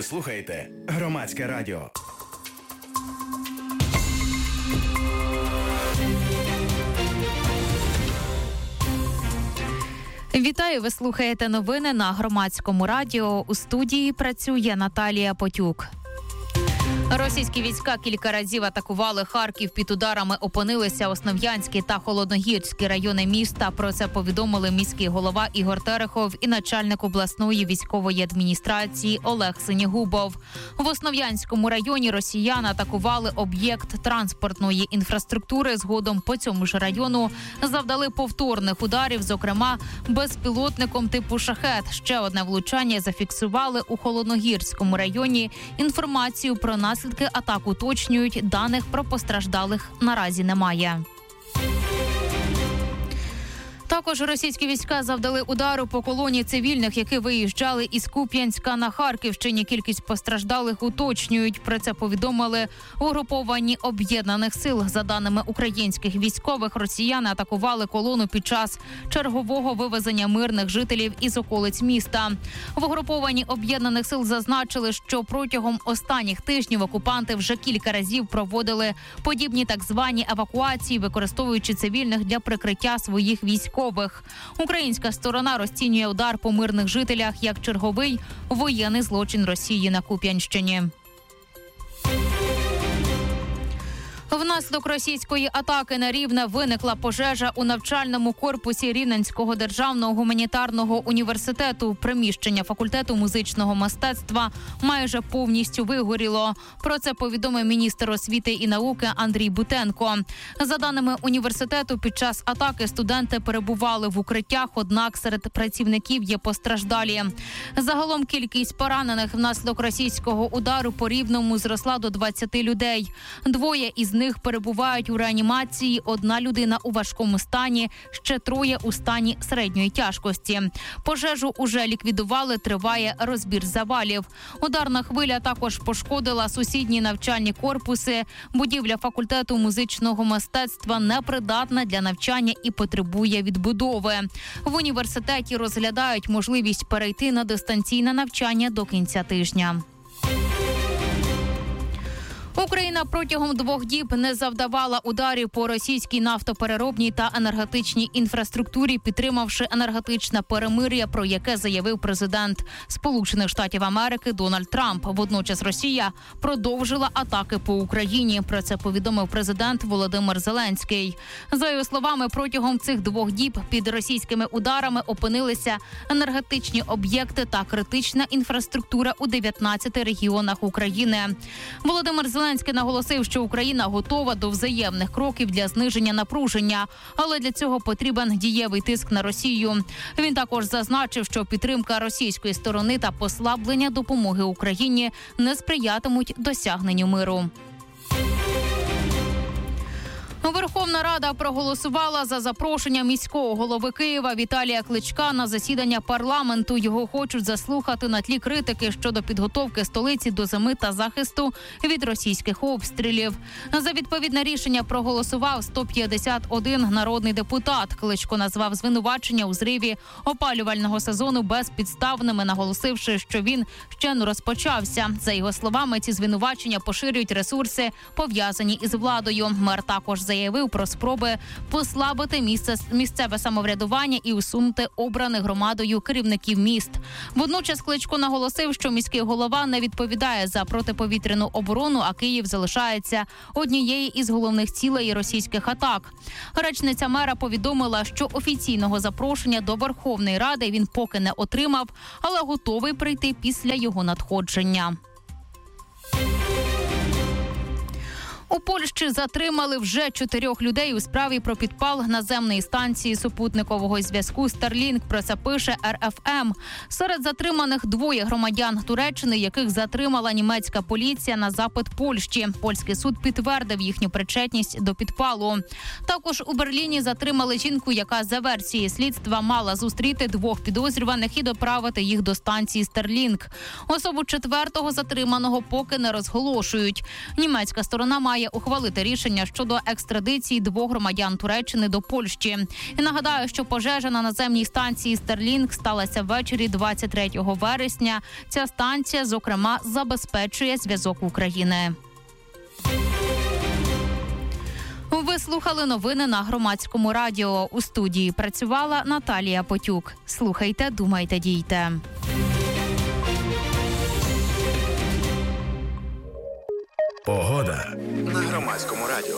Ви слухаєте Громадське радіо. Вітаю, ви слухаєте новини на Громадському радіо. У студії працює Наталія Потюк. Російські війська кілька разів атакували Харків. Під ударами опинилися Основ'янський та Холодногірський райони міста. Про це повідомили міський голова Ігор Терехов і начальник обласної військової адміністрації Олег Синігубов. В Основ'янському районі росіяни атакували об'єкт транспортної інфраструктури. Згодом по цьому ж району завдали повторних ударів, зокрема безпілотником типу «Шахед». Ще одне влучання зафіксували у Холодногірському районі. Інформацію про наслідки атак уточнюють, даних про постраждалих наразі немає. Також російські війська завдали удару по колоні цивільних, які виїжджали із Куп'янська на Харківщині. Кількість постраждалих уточнюють. Про це повідомили угруповані Об'єднаних сил. За даними українських військових, росіяни атакували колону під час чергового вивезення мирних жителів із околиць міста. В угруповані Об'єднаних сил зазначили, що протягом останніх тижнів окупанти вже кілька разів проводили подібні так звані евакуації, використовуючи цивільних для прикриття своїх військових. Українська сторона розцінює удар по мирних жителях як черговий воєнний злочин Росії на Куп'янщині. Внаслідок російської атаки на Рівне виникла пожежа у навчальному корпусі Рівненського державного гуманітарного університету. Приміщення факультету музичного мистецтва майже повністю вигоріло. Про це повідомив міністр освіти і науки Андрій Бутенко. За даними університету, під час атаки студенти перебували в укриттях, однак серед працівників є постраждалі. Загалом кількість поранених внаслідок російського удару по Рівному зросла до 20 людей. Двоє із них перебувають у реанімації, одна людина у важкому стані, ще троє у стані середньої тяжкості. Пожежу уже ліквідували, триває розбір завалів. Ударна хвиля також пошкодила сусідні навчальні корпуси. Будівля факультету музичного мистецтва непридатна для навчання і потребує відбудови. В університеті розглядають можливість перейти на дистанційне навчання до кінця тижня. Україна протягом 2 діб не завдавала ударів по російській нафтопереробній та енергетичній інфраструктурі, підтримавши енергетичне перемир'я, про яке заявив президент Сполучених Штатів Америки Дональд Трамп. Водночас Росія продовжила атаки по Україні. Про це повідомив президент Володимир Зеленський. За його словами, протягом цих 2 діб під російськими ударами опинилися енергетичні об'єкти та критична інфраструктура у 19 регіонах України. Володимир Зеленський наголосив, що Україна готова до взаємних кроків для зниження напруження, але для цього потрібен дієвий тиск на Росію. Він також зазначив, що підтримка російської сторони та послаблення допомоги Україні не сприятимуть досягненню миру. Верховна Рада проголосувала за запрошення міського голови Києва Віталія Кличка на засідання парламенту. Його хочуть заслухати на тлі критики щодо підготовки столиці до зими та захисту від російських обстрілів. За відповідне рішення проголосував 151 народний депутат. Кличко назвав звинувачення у зриві опалювального сезону безпідставними, наголосивши, що він ще не розпочався. За його словами, ці звинувачення поширюють ресурси, пов'язані із владою. Мер також заявив про спроби послабити місцеве самоврядування і усунути обраних громадою керівників міст. Водночас Кличко наголосив, що міський голова не відповідає за протиповітряну оборону, а Київ залишається однією із головних цілей російських атак. Речниця мера повідомила, що офіційного запрошення до Верховної Ради він поки не отримав, але готовий прийти після його надходження. У Польщі затримали вже 4 людей у справі про підпал наземної станції супутникового зв'язку Starlink. Про це пише РФМ. Серед затриманих 2 громадян Туреччини, яких затримала німецька поліція на запит Польщі. Польський суд підтвердив їхню причетність до підпалу. Також у Берліні затримали жінку, яка за версією слідства мала зустріти 2 підозрюваних і доправити їх до станції Starlink. Особу 4-го затриманого поки не розголошують. Німецька сторона має має ухвалити рішення щодо екстрадиції 2 громадян Туреччини до Польщі. І нагадаю, що пожежа на наземній станції «Старлінг» сталася ввечері 23 вересня. Ця станція, зокрема, забезпечує зв'язок України. Ви слухали новини на Громадському радіо. У студії працювала Наталія Потюк. Слухайте, думайте, дійте. Погода на Громадському радіо.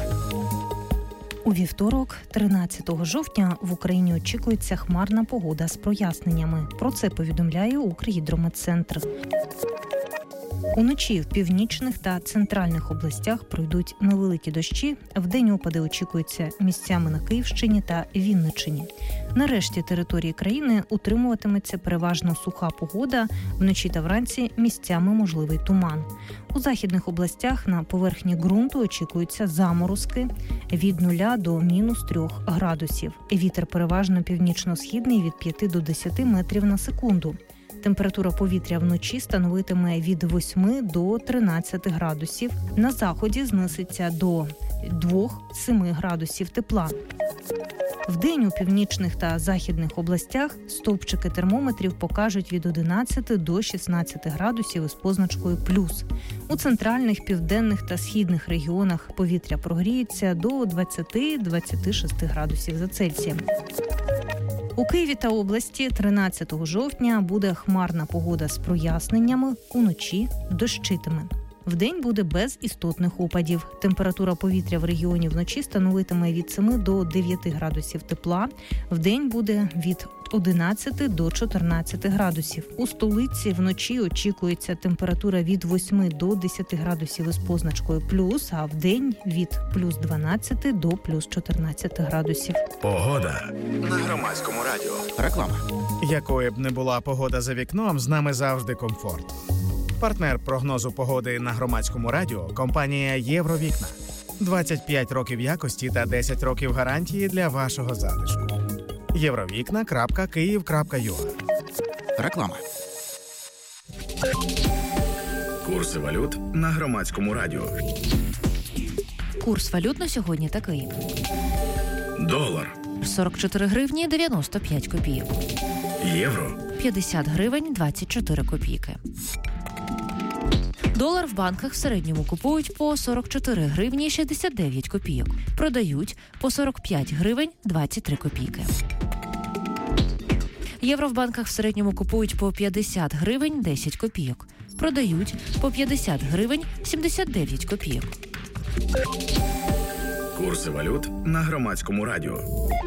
У вівторок, 13 жовтня, в Україні очікується хмарна погода з проясненнями. Про це повідомляє Укргідрометцентр. Уночі в північних та центральних областях пройдуть невеликі дощі. Вдень опади очікуються місцями на Київщині та Вінниччині. На решті території країни утримуватиметься переважно суха погода. Вночі та вранці місцями можливий туман. У західних областях на поверхні ґрунту очікуються заморозки від 0 до -3 градусів. Вітер переважно північно-східний від 5 до 10 метрів на секунду. Температура повітря вночі становитиме від 8 до 13 градусів. На заході знизиться до 2-7 градусів тепла. Вдень у північних та західних областях стовпчики термометрів покажуть від 11 до 16 градусів із позначкою «плюс». У центральних, південних та східних регіонах повітря прогріється до 20-26 градусів за Цельсієм. У Києві та області 13 жовтня буде хмарна погода з проясненнями, уночі дощитиме. Вдень буде без істотних опадів. Температура повітря в регіоні вночі становитиме від 7 до 9 градусів тепла. Вдень буде від 11 до 14 градусів. У столиці вночі очікується температура від 8 до 10 градусів із позначкою «плюс», а вдень від плюс 12 до плюс 14 градусів. Погода на Громадському радіо. Реклама. Якою б не була погода за вікном, з нами завжди комфорт. Партнер прогнозу погоди на Громадському радіо – компанія «Євровікна». 25 років якості та 10 років гарантії для вашого затишку. Євровікна.Київ.ua. Реклама. Курси валют на Громадському радіо. Курс валют на сьогодні такий. Долар. 44 гривні 95 копійок. Євро. 50 гривень 24 копійки. Долар в банках в середньому купують по 44 гривні 69 копійок. Продають по 45 гривень 23 копійки. Євро в банках в середньому купують по 50 гривень 10 копійок. Продають по 50 гривень 79 копійок. Курси валют на Громадському радіо.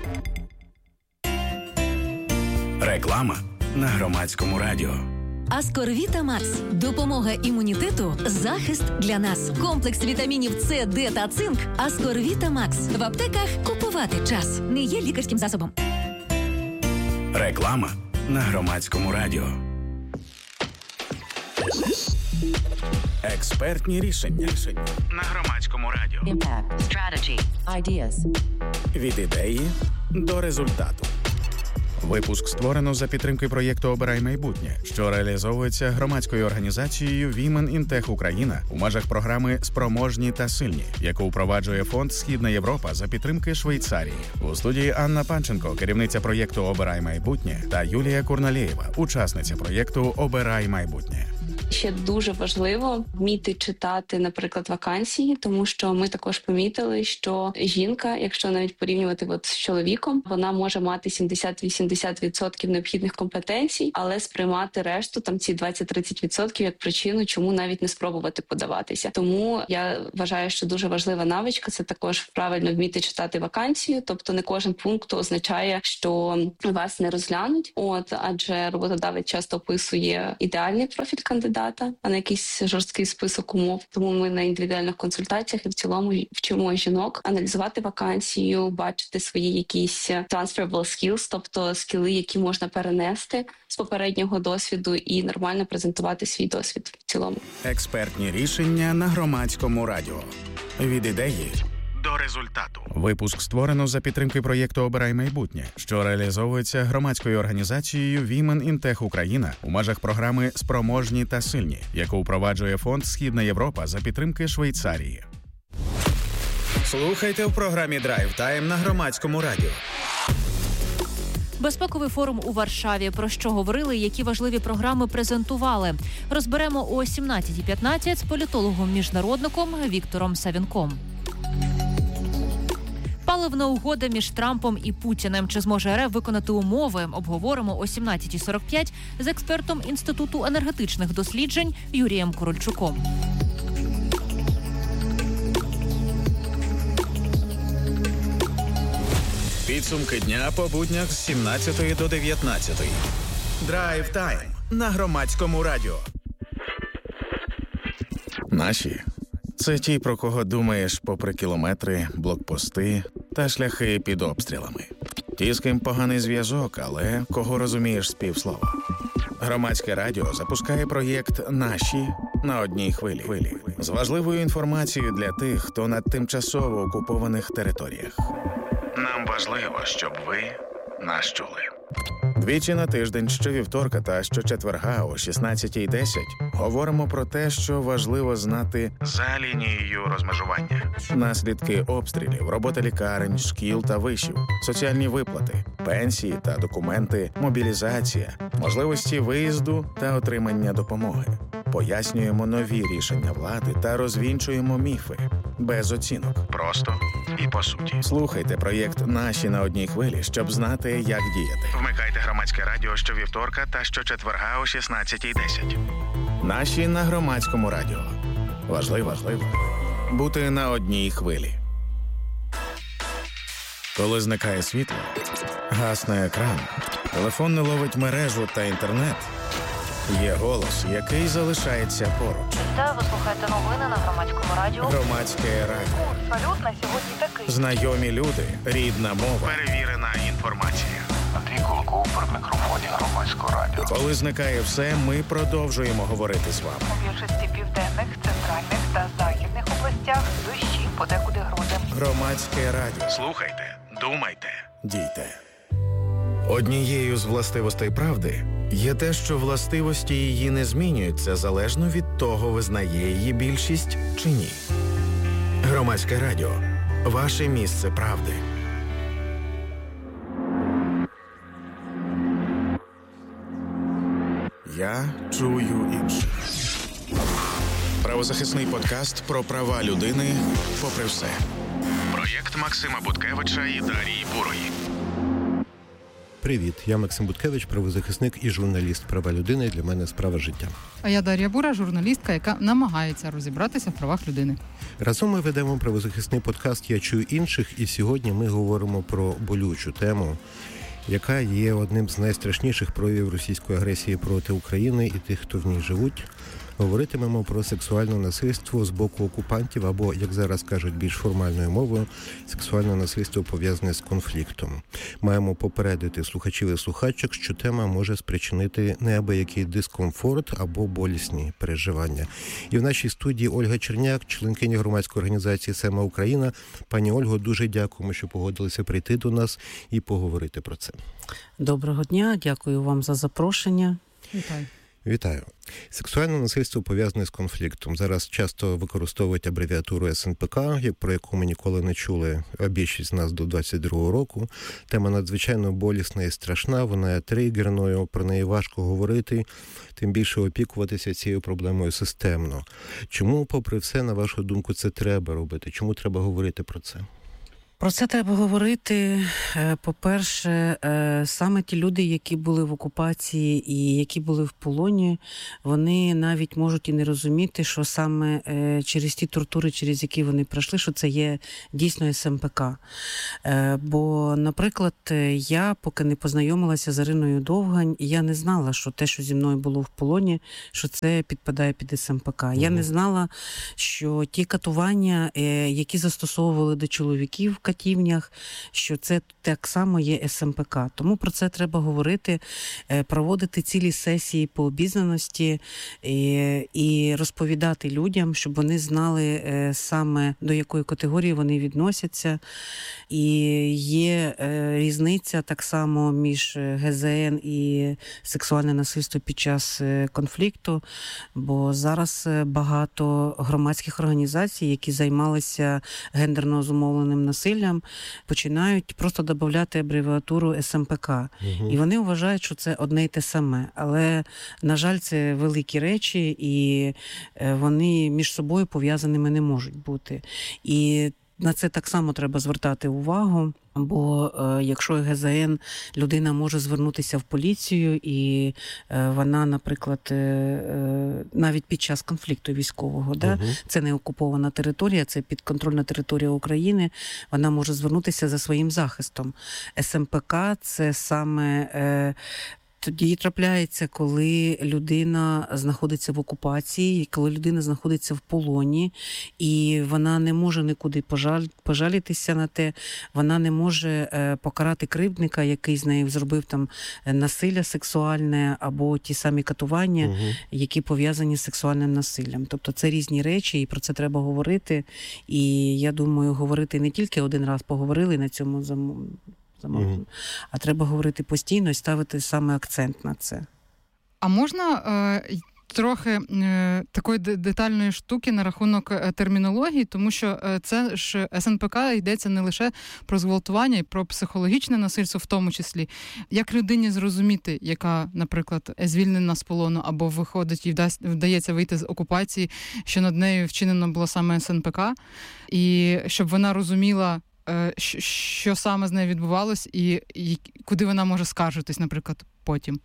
Реклама на Громадському радіо. Аскорвіта Макс. Допомога імунітету, захист для нас. Комплекс вітамінів С, Д та цинк. Аскорвіта Макс. В аптеках купувати час. Не є лікарським засобом. Реклама на Громадському радіо. Експертні рішення на Громадському радіо. Impact, strategy, ideas. Від ідеї до результату. Випуск створено за підтримки проєкту «Обирай майбутнє», що реалізовується громадською організацією Women in Tech Україна у межах програми «Спроможні та сильні», яку впроваджує фонд «Східна Європа» за підтримки Швейцарії. У студії Анна Панченко, керівниця проєкту «Обирай майбутнє», та Юлія Курналєєва, учасниця проєкту «Обирай майбутнє». Ще дуже важливо вміти читати, наприклад, вакансії, тому що ми також помітили, що жінка, якщо навіть порівнювати з чоловіком, вона може мати 70-80% необхідних компетенцій, але сприймати решту, там ці 20-30% як причину, чому навіть не спробувати подаватися. Тому я вважаю, що дуже важлива навичка – це також правильно вміти читати вакансію, тобто не кожен пункт означає, що вас не розглянуть, адже роботодавець часто описує ідеальний профіль кандидата, а не якийсь жорсткий список умов. Тому ми на індивідуальних консультаціях і в цілому вчимо жінок аналізувати вакансію, бачити свої якісь transferable skills, тобто скіли, які можна перенести з попереднього досвіду і нормально презентувати свій досвід в цілому. Експертні рішення на Громадському радіо. Від ідеї до результату. Випуск створено за підтримки проєкту «Обирай майбутнє», що реалізовується громадською організацією Women in Tech Україна у межах програми «Спроможні та сильні», яку впроваджує фонд «Східна Європа» за підтримки Швейцарії. Слухайте в програмі Драйв Тайм на Громадському радіо. Безпековий форум у Варшаві. Про що говорили, які важливі програми презентували. Розберемо о 17:15 з політологом-міжнародником Віктором Савінком. Паливна угода між Трампом і Путіним. Чи зможе РФ виконати умови? Обговоримо о 17:45 з експертом Інституту енергетичних досліджень Юрієм Корольчуком. Підсумки дня по буднях з 17 до 19. Драйв Тайм на Громадському радіо. Наші – це ті, про кого думаєш попри кілометри, блокпости та шляхи під обстрілами. Ті, з ким поганий зв'язок, але кого розумієш з півслова. Громадське радіо запускає проєкт «Наші» на одній хвилі. З важливою інформацією для тих, хто на тимчасово окупованих територіях. Нам важливо, щоб ви нас чули. Двічі на тиждень, щовівторка та щочетверга о 16:10 говоримо про те, що важливо знати за лінією розмежування. Наслідки обстрілів, робота лікарень, шкіл та вишів, соціальні виплати, пенсії та документи, мобілізація, можливості виїзду та отримання допомоги. Пояснюємо нові рішення влади та розвінчуємо міфи. Без оцінок. Просто і по суті. Слухайте проєкт «Наші» на одній хвилі, щоб знати, як діяти. Вмикайте Громадське радіо щовівторка та щочетверга о 16:10. «Наші» на Громадському радіо. Важливо бути на одній хвилі. Коли зникає світло, гасне екран, телефон не ловить мережу та інтернет, є голос, який залишається поруч. Та ви слухаєте новини на Громадському радіо. Громадське радіо. Салют на сьогодні такий. Знайомі люди, рідна мова, перевірена інформація. Андрій Кулаков при мікрофоні Громадського радіо. Коли зникає все, ми продовжуємо говорити з вами. У більшості південних, центральних та західних областях дощі, подекуди грози. Громадське радіо. Слухайте, думайте, дійте. Однією з властивостей правди є те, що властивості її не змінюються залежно від того, визнає її більшість чи ні. Громадське радіо. Ваше місце правди. Я чую інших. Правозахисний подкаст про права людини попри все. Проєкт Максима Буткевича і Дарії Бурої. Привіт, я Максим Буткевич, правозахисник і журналіст права людини. Для мене справа життя. А я Дар'я Бура, журналістка, яка намагається розібратися в правах людини. Разом ми ведемо правозахисний подкаст «Я чую інших», і сьогодні ми говоримо про болючу тему, яка є одним з найстрашніших проявів російської агресії проти України і тих, хто в ній живуть. Говоритимемо про сексуальне насильство з боку окупантів, або, як зараз кажуть більш формальною мовою, сексуальне насильство пов'язане з конфліктом. Маємо попередити слухачів і слухачок, що тема може спричинити неабиякий дискомфорт або болісні переживання. І в нашій студії Ольга Черняк, членкиня громадської організації «Сема Україна». Пані Ольго, дуже дякуємо, що погодилися прийти до нас і поговорити про це. Доброго дня, дякую вам за запрошення. Вітаю. Вітаю. Сексуальне насильство пов'язане з конфліктом. Зараз часто використовують абревіатуру СНПК, про яку ми ніколи не чули, а більшість з нас до 22-го року. Тема надзвичайно болісна і страшна, вона є тригерною, про неї важко говорити, тим більше опікуватися цією проблемою системно. Чому, попри все, на вашу думку, це треба робити? Чому треба говорити про це? Про це треба говорити, по-перше, саме ті люди, які були в окупації і які були в полоні, вони навіть можуть і не розуміти, що саме через ті тортури, через які вони пройшли, що це є дійсно СМПК. Бо, наприклад, я, поки не познайомилася з Іриною Довгань, я не знала, що те, що зі мною було в полоні, що це підпадає під СМПК. Я не знала, що ті катування, які застосовували до чоловіків, катівнях, що це так само є СМПК. Тому про це треба говорити, проводити цілі сесії по обізнаності і розповідати людям, щоб вони знали саме до якої категорії вони відносяться. І є різниця так само між ГЗН і сексуальне насильство під час конфлікту, бо зараз багато громадських організацій, які займалися гендерно зумовленим насиллям, починають просто додавати абревіатуру СМПК. І вони вважають, що це одне й те саме. Але, на жаль, це великі речі, і вони між собою пов'язаними не можуть бути. І на це так само треба звертати увагу, бо якщо ГЗН, людина може звернутися в поліцію, і вона, наприклад, навіть під час конфлікту військового, це не окупована територія, це підконтрольна територія України, вона може звернутися за своїм захистом. СМПК – це саме... Тоді трапляється, коли людина знаходиться в окупації, коли людина знаходиться в полоні, і вона не може нікуди пожалітися на те, вона не може покарати кривдника, який з нею зробив там насилля сексуальне або ті самі катування, які пов'язані з сексуальним насиллям. Тобто це різні речі, і про це треба говорити. І я думаю, говорити не тільки один раз поговорили на цьому а треба говорити постійно і ставити саме акцент на це. А можна трохи такої детальної штуки на рахунок термінології, тому що це ж СНПК йдеться не лише про зґвалтування і про психологічне насильство в тому числі. Як людині зрозуміти, яка, наприклад, звільнена з полону або виходить і вдається вийти з окупації, що над нею вчинено було саме СНПК, і щоб вона розуміла, що саме з нею відбувалось і куди вона може скаржитись, наприклад, потім?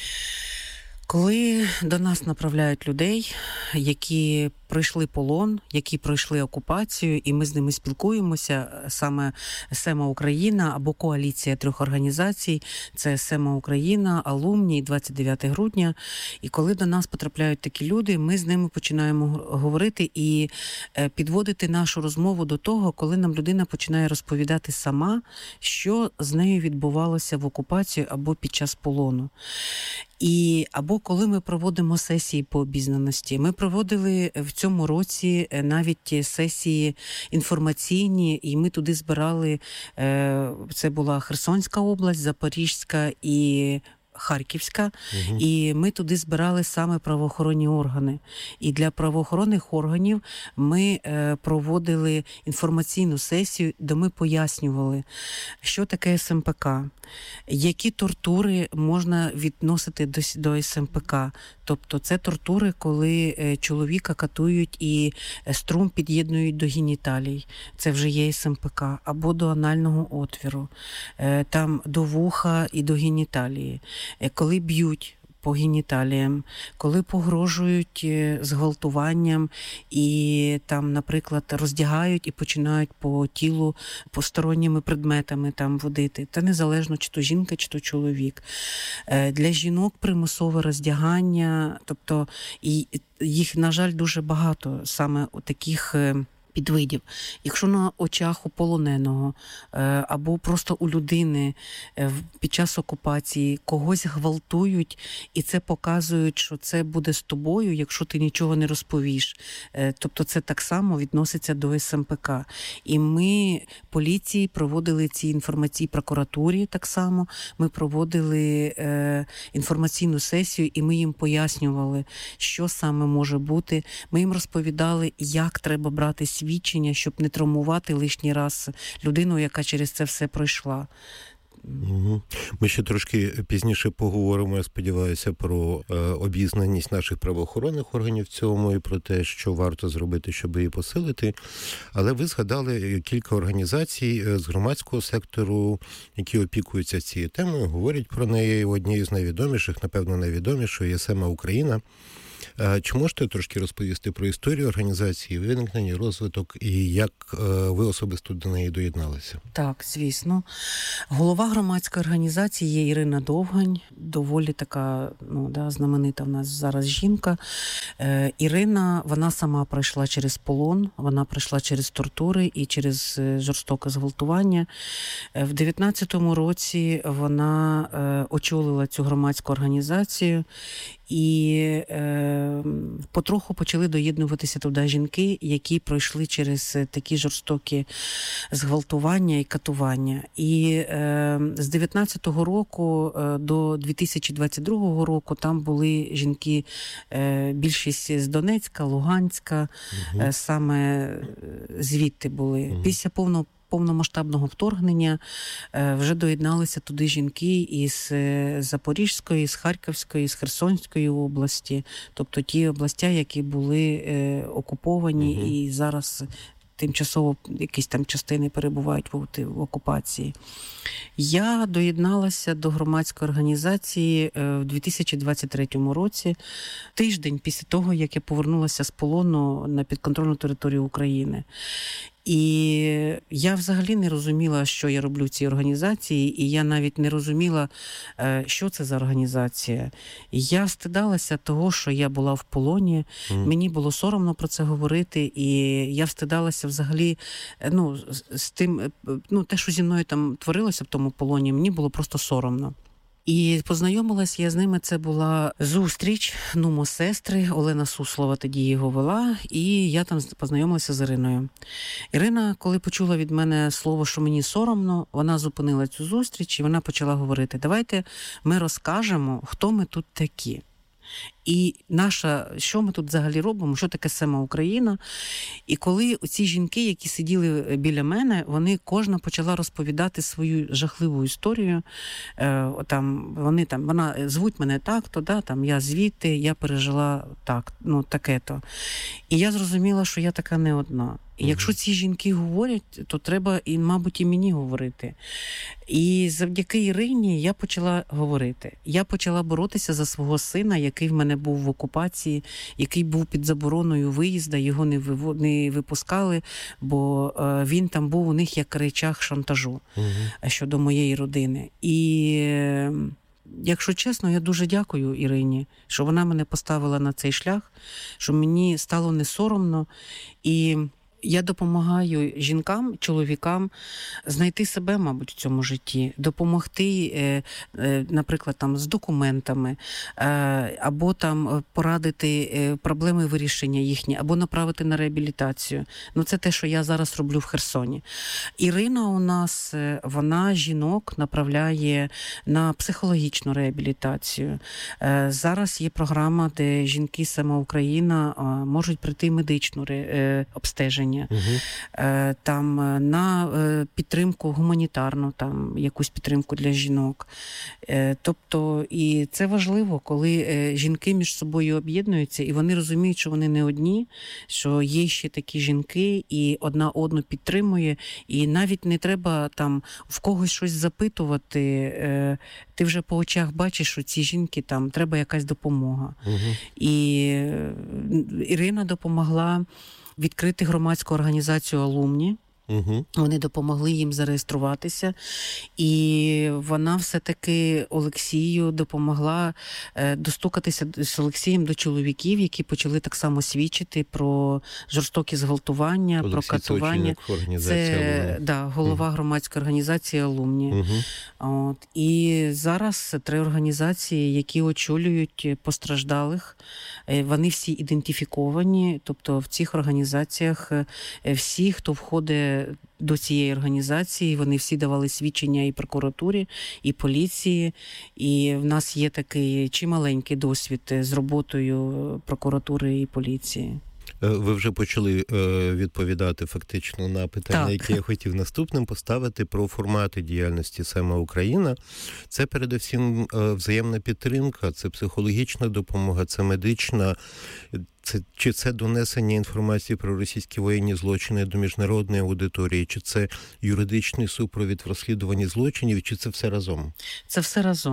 Коли до нас направляють людей, які пройшли полон, які пройшли окупацію, і ми з ними спілкуємося, саме СЕМА Україна або коаліція 3 організацій, це СЕМА Україна, Алумні, 29 грудня. І коли до нас потрапляють такі люди, ми з ними починаємо говорити і підводити нашу розмову до того, коли нам людина починає розповідати сама, що з нею відбувалося в окупації або під час полону. Або коли ми проводимо сесії по обізнаності. Ми проводили в цьому році навіть сесії інформаційні, і ми туди збирали, це була Херсонська область, Запорізька і Харківська, і ми туди збирали саме правоохоронні органи. І для правоохоронних органів ми проводили інформаційну сесію, де ми пояснювали, що таке СМПК, які тортури можна відносити до СМПК. Тобто це тортури, коли чоловіка катують і струм під'єднують до геніталій. Це вже є СМПК. Або до анального отвіру. Там до вуха і до геніталії. Коли б'ють по геніталіям, коли погрожують зґвалтуванням і там, наприклад, роздягають і починають по тілу посторонніми предметами там водити. Та незалежно, чи то жінка, чи то чоловік. Для жінок примусове роздягання, тобто і їх, на жаль, дуже багато саме таких підвидів. Якщо на очах у полоненого або просто у людини під час окупації когось гвалтують, і це показують, що це буде з тобою, якщо ти нічого не розповіш. Тобто це так само відноситься до СМПК. І ми, поліції, проводили ці інформації, прокуратурі так само, ми проводили інформаційну сесію, і ми їм пояснювали, що саме може бути. Ми їм розповідали, як треба брати свідчення, щоб не травмувати лишній раз людину, яка через це все пройшла. Ми ще трошки пізніше поговоримо, я сподіваюся, про обізнаність наших правоохоронних органів в цьому і про те, що варто зробити, щоб її посилити. Але ви згадали кілька організацій з громадського сектору, які опікуються цією темою, говорять про неї. Однією з найвідоміших, напевно, найвідомішою є СЕМА Україна. Чи можете трошки розповісти про історію організації, виникнення, розвиток і як ви особисто до неї доєдналися? Так, звісно. Голова громадської організації є Ірина Довгань, доволі така знаменита в нас зараз жінка. Ірина, вона сама пройшла через полон, вона пройшла через тортури і через жорстоке зґвалтування. В 19-му році вона очолила цю громадську організацію, і потроху почали доєднуватися туди жінки, які пройшли через такі жорстокі зґвалтування і катування. І з 19-го року до 2022 року там були жінки, більшість з Донецька, Луганська, саме звідти були. Після повномасштабного вторгнення вже доєдналися туди жінки із Запорізької, з Харківської, з Херсонської області, тобто ті області, які були окуповані і зараз тимчасово якісь там частини перебувають в окупації. Я доєдналася до громадської організації в 2023 році, тиждень після того, як я повернулася з полону на підконтрольну територію України. І я взагалі не розуміла, що я роблю в цій організації, і я навіть не розуміла, що це за організація. Я стидалася того, що я була в полоні, мені було соромно про це говорити, і я встидалася взагалі, з тим, те, що зі мною там творилося в тому полоні, мені було просто соромно. І познайомилась я з ними, це була зустріч, сестри, Олена Суслова тоді його вела, і я там познайомилася з Іриною. Ірина, коли почула від мене слово, що мені соромно, вона зупинила цю зустріч і вона почала говорити: давайте ми розкажемо, хто ми тут такі. І що ми тут взагалі робимо, що таке сама Україна. І коли ці жінки, які сиділи біля мене, кожна почала розповідати свою жахливу історію. Вона звуть мене так-то, я звідти, я пережила таке-то. І я зрозуміла, що я така не одна. І якщо ці жінки говорять, то треба, мабуть, і мені говорити. І завдяки Ірині я почала говорити. Я почала боротися за свого сина, який в мене був в окупації, який був під забороною виїзду, його не випускали, бо він там був у них як речах шантажу щодо моєї родини. І якщо чесно, я дуже дякую Ірині, що вона мене поставила на цей шлях, що мені стало не соромно. І я допомагаю жінкам, чоловікам знайти себе, мабуть, в цьому житті, допомогти, наприклад, з документами, або порадити проблеми вирішення їхні, або направити на реабілітацію. Це те, що я зараз роблю в Херсоні. Ірина у нас, вона жінок направляє на психологічну реабілітацію. Зараз є програма, де жінки сама Україна можуть пройти медичну обстеження. Там на підтримку гуманітарну, якусь підтримку для жінок. Тобто, і це важливо, коли жінки між собою об'єднуються, і вони розуміють, що вони не одні, що є ще такі жінки, і одна одну підтримує, і навіть не треба в когось щось запитувати. Ти вже по очах бачиш, що ці жінки треба якась допомога. І Ірина допомогла відкрити громадську організацію «Алумні». Вони допомогли їм зареєструватися. І вона все-таки Олексію допомогла достукатися з Олексієм до чоловіків, які почали так само свідчити про жорстокі зґвалтування, про катування. Це голова громадської організації «Алумні». І зараз 3 організації, які очолюють постраждалих, вони всі ідентифіковані. Тобто в цих організаціях всі, хто входить до цієї організації, вони всі давали свідчення і прокуратурі, і поліції. І в нас є такий чималенький досвід з роботою прокуратури і поліції. Ви вже почали відповідати фактично на питання, які я хотів наступним поставити, про формати діяльності саме Україна. Це передусім взаємна підтримка, це психологічна допомога, це медична. Чи це донесення інформації про російські воєнні злочини до міжнародної аудиторії, чи це юридичний супровід в розслідуванні злочинів, чи це все разом? Це все разом.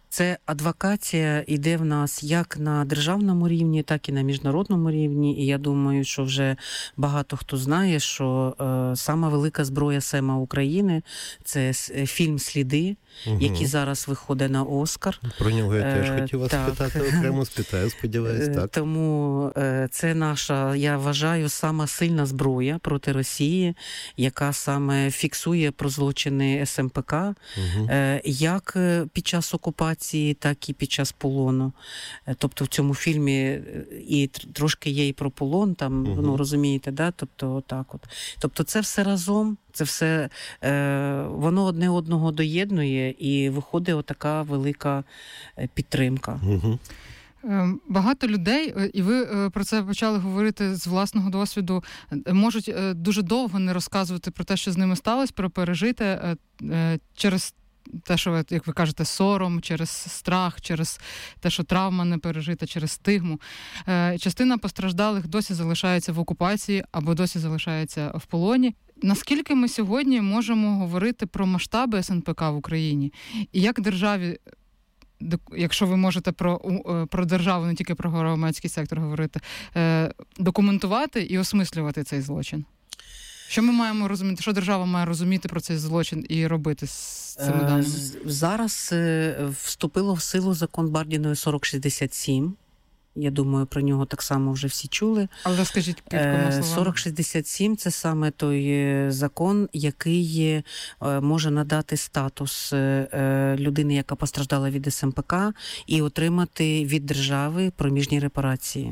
Це адвокація йде в нас як на державному рівні, так і на міжнародному рівні. І я думаю, що вже багато хто знає, що сама велика зброя СЕМа України – це фільм «Сліди», який зараз виходить на Оскар. Про нього я теж хотів вас спитати, окремо спитаю, сподіваюсь, так. Тому це наша, я вважаю, сама сильна зброя проти Росії, яка саме фіксує про злочини СМПК, як під час окупації, так і під час полону. Тобто в цьому фільмі і трошки є і про полон, там, ну, розумієте, да? Тобто отак от. Тобто це все разом, це все, воно одне одного доєднує, і виходить отака велика підтримка. Багато людей, і ви про це почали говорити з власного досвіду, можуть дуже довго не розказувати про те, що з ними сталося, про пережите через те, що, як ви кажете, сором, через страх, через те, що травма не пережита, через стигму. Частина постраждалих досі залишається в окупації або досі залишається в полоні. Наскільки ми сьогодні можемо говорити про масштаби СНПК в Україні? І як державі, якщо ви можете про державу, не тільки про громадський сектор говорити, документувати і осмислювати цей злочин? Що ми маємо розуміти, що держава має розуміти про цей злочин і робити з цими даними? Зараз вступило в силу закон Бардіної 4067. Я думаю, про нього так само вже всі чули. Але розкажіть кількома словами. 4067 – це саме той закон, який може надати статус людини, яка постраждала від СМПК, і отримати від держави проміжні репарації.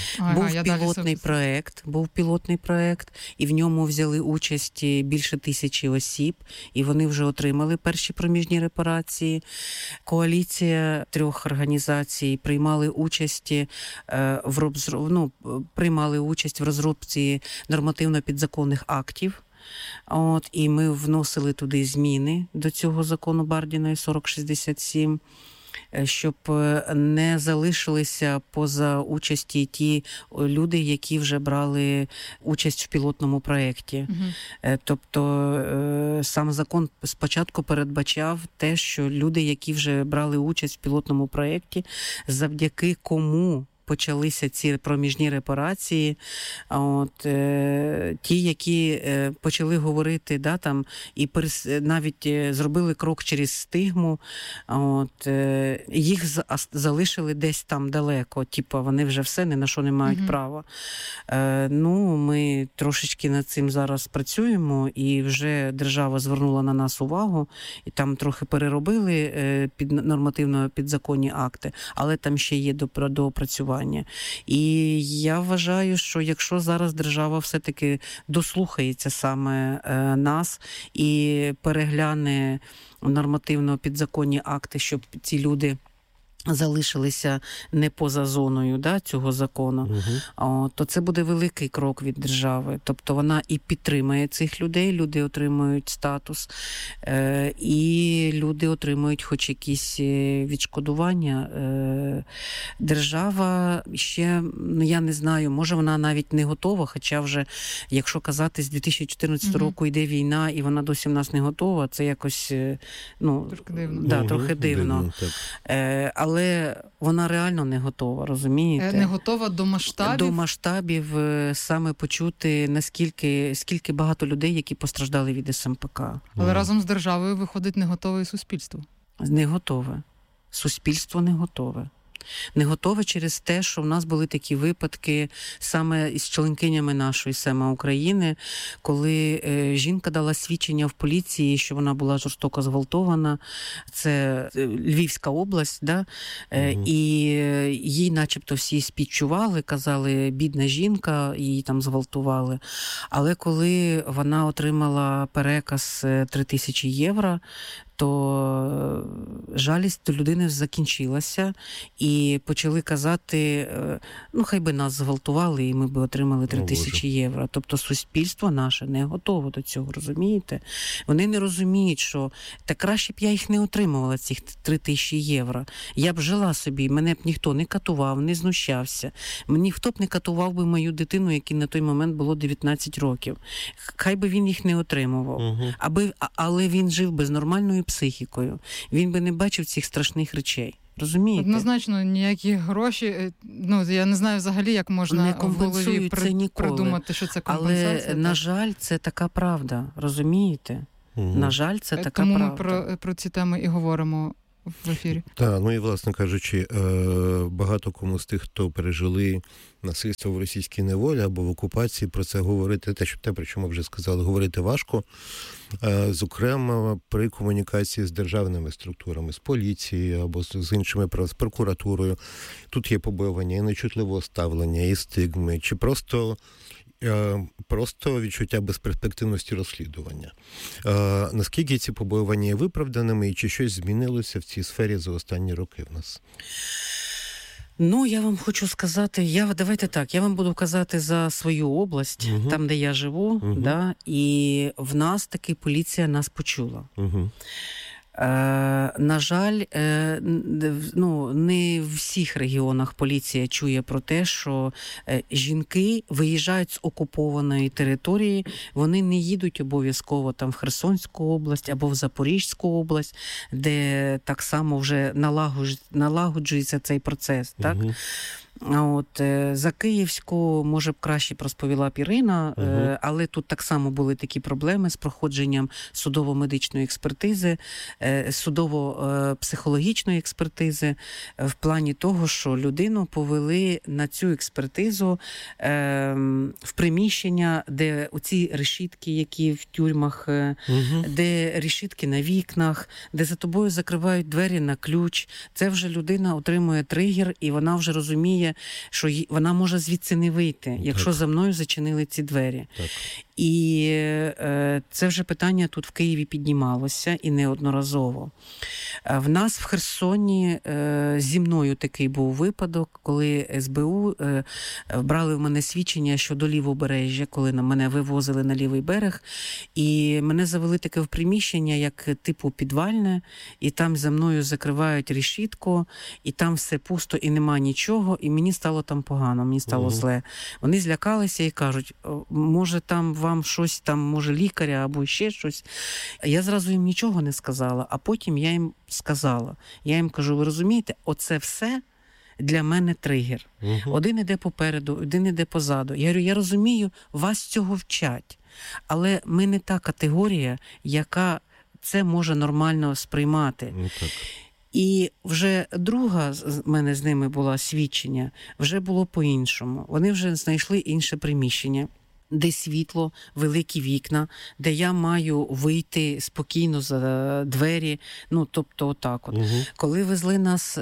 Був пілотний проект, і в ньому взяли участь більше 1000 осіб, і вони вже отримали перші проміжні репарації. Коаліція 3 організацій приймали участь приймали участь в розробці нормативно-підзаконних актів. І ми вносили туди зміни до цього закону Бардіної 4067, щоб не залишилися поза участі ті люди, які вже брали участь в пілотному проєкті. Тобто сам закон спочатку передбачав те, що люди, які вже брали участь в пілотному проєкті, завдяки кому почалися ці проміжні репарації, ті, які почали говорити, да, там, і навіть зробили крок через стигму, їх залишили десь там далеко, типу вони вже все, ні на що не мають права. Ми трошечки над цим зараз працюємо, і вже держава звернула на нас увагу, і там трохи переробили нормативно підзаконні акти, але там ще є доопрацювання. І я вважаю, що якщо зараз держава все-таки дослухається саме нас і перегляне нормативно підзаконні акти, щоб ці люди залишилися не поза зоною, да, цього закону, то це буде великий крок від держави. Тобто вона і підтримує цих людей, люди отримують статус, і люди отримують хоч якісь відшкодування. Держава ще, я не знаю, може вона навіть не готова, хоча вже, якщо казати, з 2014 року йде війна, і вона досі в нас не готова, це якось, трохи дивно. Да, трохи дивно. Але вона реально не готова, розумієте? Не готова до масштабів? До масштабів саме почути, скільки багато людей, які постраждали від СМПК. Але разом з державою виходить не готове і суспільство. Не готове. Суспільство не готове. Не готове через те, що в нас були такі випадки саме із членкинями нашої СЕМа України, коли жінка дала свідчення в поліції, що вона була жорстоко зґвалтована. Це Львівська область, да? І їй начебто всі співчували, казали, бідна жінка, її там зґвалтували. Але коли вона отримала переказ 3000 євро, то жалість до людини закінчилася, і почали казати, хай би нас зґвалтували, і ми б отримали 3000 євро. Тобто суспільство наше не готово до цього, розумієте? Вони не розуміють, що та краще б я їх не отримувала, цих 3000 євро. Я б жила собі, мене б ніхто не катував, не знущався. Ніхто б не катував би мою дитину, якій на той момент було 19 років. Хай би він їх не отримував. Але він жив без нормальної психікою, він би не бачив цих страшних речей. Розумієте? Однозначно, ніякі гроші, я не знаю взагалі, як можна в голові придумати, що це компенсація. Але, на жаль, це така правда, розумієте? На жаль, це така правда. Тому ми про ці теми і говоримо в ефірі. Так, і, власне кажучи, багато кому з тих, хто пережили насильство в російській неволі або в окупації, про це говорити, про що ми вже сказали, говорити важко, зокрема при комунікації з державними структурами, з поліцією або з іншими, з прокуратурою. Тут є побоювання і нечутливого ставлення, і стигми, чи просто відчуття безперспективності розслідування. Наскільки ці побоювання є виправданими і чи щось змінилося в цій сфері за останні роки в нас? Я вам хочу сказати, давайте так, я вам буду казати за свою область, там, де я живу, і в нас таки поліція нас почула. На жаль, не в всіх регіонах поліція чує про те, що жінки виїжджають з окупованої території, вони не їдуть обов'язково там в Херсонську область або в Запорізьку область, де так само вже налагоджується цей процес, так? За Київську, може б, краще розповіла б Ірина, але тут так само були такі проблеми з проходженням судово-медичної експертизи, судово-психологічної експертизи, в плані того, що людину повели на цю експертизу в приміщення, де оці решітки, які в тюрмах, де решітки на вікнах, де за тобою закривають двері на ключ. Це вже людина отримує тригер, і вона вже розуміє, що вона може звідси не вийти, якщо за мною зачинили ці двері. Так. І це вже питання тут в Києві піднімалося і неодноразово. В нас в Херсоні зі мною такий був випадок, коли СБУ брали в мене свідчення щодо Лівобережжя, коли мене вивозили на лівий берег, і мене завели таке в приміщення, як типу підвальне, і там за мною закривають решітку, і там все пусто і нема нічого, і мені стало там погано, мені стало зле. Вони злякалися і кажуть, може там вам щось, там, може лікаря або ще щось. Я зразу їм нічого не сказала, а потім я їм сказала. Я їм кажу, ви розумієте, оце все для мене тригер. Один іде попереду, один іде позаду. Я говорю, я розумію, вас цього вчать, але ми не та категорія, яка це може нормально сприймати. І вже друга в мене з ними була свідчення, вже було по-іншому. Вони вже знайшли інше приміщення, де світло, великі вікна, де я маю вийти спокійно за двері, тобто отак от. Коли везли нас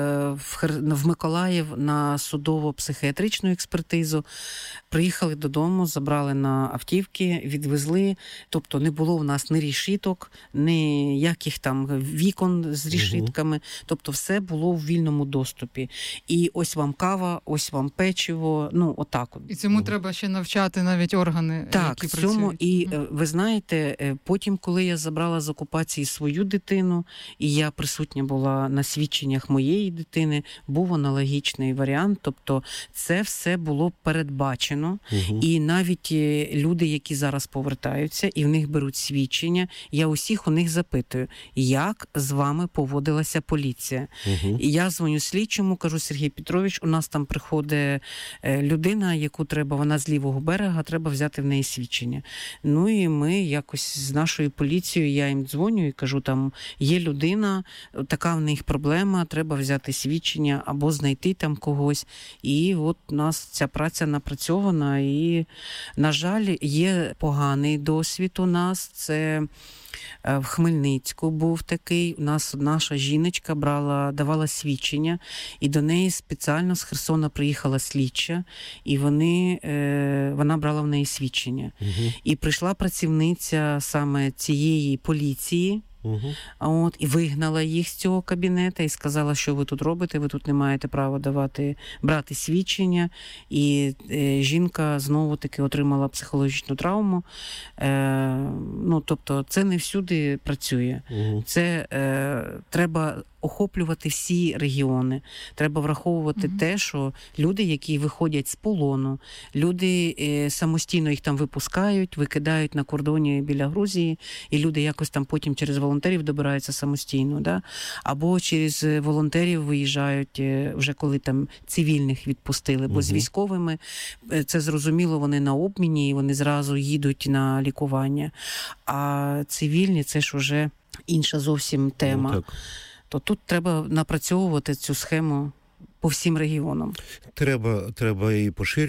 в Миколаїв на судово-психіатричну експертизу, приїхали додому, забрали на автівки, відвезли, тобто не було в нас ні решіток, ніяких там вікон з решітками, тобто все було в вільному доступі. І ось вам кава, ось вам печиво, отак от. І цьому треба ще навчати навіть органи, так, які працюють. І ви знаєте, потім, коли я забрала з окупації свою дитину, і я присутня була на свідченнях моєї дитини, був аналогічний варіант, тобто це все було передбачено, і навіть люди, які зараз повертаються, і в них беруть свідчення, я усіх у них запитую, як з вами поводилася поліція. І я дзвоню слідчому, кажу, Сергій Петрович, у нас там приходить людина, яку треба, вона з лівого берега, треба взяти в неї свідчення. І ми якось з нашою поліцією, я їм дзвоню і кажу, там є людина, така в них проблема, треба взяти свідчення або знайти там когось. І от у нас ця праця напрацьована, і, на жаль, є поганий досвід у нас. Це в Хмельницьку був такий, у нас наша жіночка давала свідчення, і до неї спеціально з Херсона приїхала слідча, і вона брала в неї свідчення. І прийшла працівниця саме цієї поліції, і вигнала їх з цього кабінету і сказала, що ви тут робите, ви тут не маєте права брати свідчення. І жінка знову-таки отримала психологічну травму. Тобто це не всюди працює. Це треба охоплювати всі регіони. Треба враховувати те, що люди, які виходять з полону, люди самостійно їх там випускають, викидають на кордоні біля Грузії, і люди якось там потім через волонтерів волонтерів добираються самостійно, да? Або через волонтерів виїжджають вже коли там цивільних відпустили, бо з військовими це зрозуміло, вони на обміні і вони зразу їдуть на лікування. А цивільні це ж уже інша зовсім тема. То тут треба напрацьовувати цю схему по всім регіонам. Треба і поширювати.